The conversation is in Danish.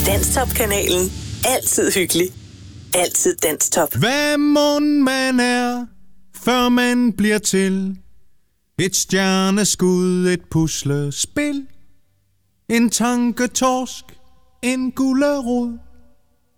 Danstop-kanalen. Altid hyggelig. Altid Danstop. Hvad mon man er, før man bliver til? Et stjerneskud, et puslespil. En tanketorsk, en gulerod.